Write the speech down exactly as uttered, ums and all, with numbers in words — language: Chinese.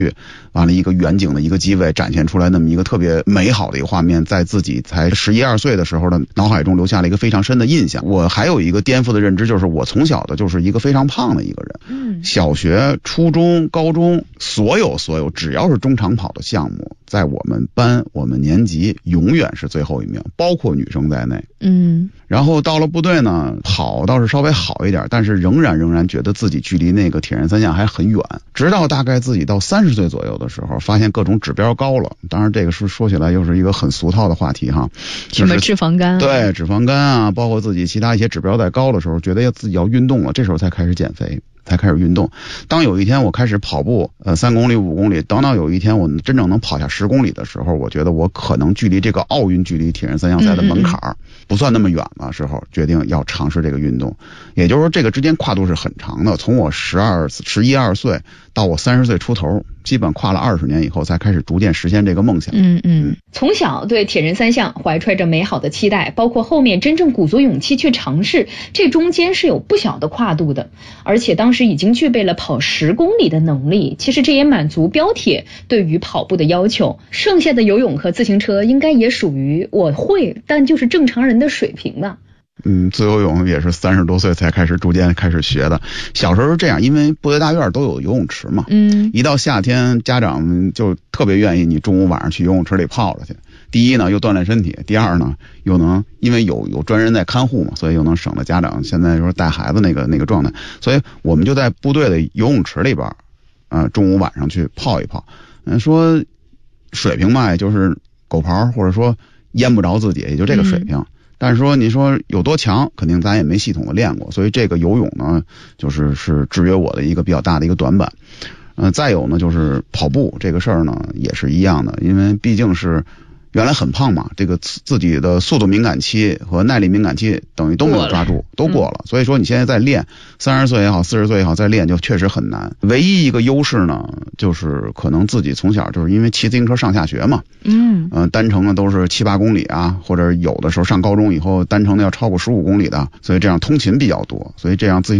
完了一个远景的一个机位展现出来那么一个特别美好的一个画面，在自己才十一二岁的时候的脑海中留下了一个非常深的印象。我还有一个颠覆的认知，就是我从小的就是一个非常胖的一个人，嗯，小学、初中、高中，所有所有只要是中长跑的项目，在我们班我们年级永远是最后一名，包括女生在内。嗯，然后到了部队呢，跑倒是稍微好一点，但是仍然仍然觉得自己距离那个铁人三项还很远。直到大概自己到三十岁左右的时候，发现各种指标高了。当然这个是说起来又是一个很俗套的话题哈， 什么脂肪肝、啊、 对，脂肪肝啊，包括自己其他一些指标在高的时候，觉得要自己要运动了，这时候才开始减肥，才开始运动。当有一天我开始跑步，呃，三公里、五公里，等到有一天我真正能跑下十公里的时候，我觉得我可能距离这个奥运距离铁人三项赛的门槛嗯嗯不算那么远了时候，决定要尝试这个运动。也就是说，这个之间跨度是很长的，从我十二、十一二岁到我三十岁出头，基本跨了二十年以后，才开始逐渐实现这个梦想。 嗯嗯，从小对铁人三项怀揣着美好的期待，包括后面真正鼓足勇气去尝试，这中间是有不小的跨度的。而且当时已经具备了跑十公里的能力，其实这也满足标铁对于跑步的要求。剩下的游泳和自行车应该也属于我会，但就是正常人的水平吧。 嗯，自由泳也是三十多岁才开始逐渐开始学的。小时候是这样，因为部队大院都有游泳池嘛，嗯，一到夏天，家长就特别愿意你中午晚上去游泳池里泡着去。第一呢，又锻炼身体；第二呢，又能因为有有专人在看护嘛，所以又能省了家长现在说带孩子那个那个状态。所以我们就在部队的游泳池里边，呃，中午晚上去泡一泡。嗯，说水平嘛，也就是狗刨，或者说淹不着自己，也就这个水平。嗯，但是说你说有多强，肯定咱也没系统的练过，所以这个游泳呢，就是是制约我的一个比较大的一个短板。嗯、呃，再有呢，就是跑步这个事儿呢，也是一样的，因为毕竟是原来很胖嘛，这个自己的速度敏感期和耐力敏感期等于都没有抓住，都过了。所以说你现在在练，三十岁也好，四十岁也好，再练就确实很难。唯一一个优势呢，就是可能自己从小就是因为骑自行车上下学嘛，嗯，呃，单程呢都是七八公里啊，或者有的时候上高中以后单程的要超过十五公里的，所以这样通勤比较多，所以这样自行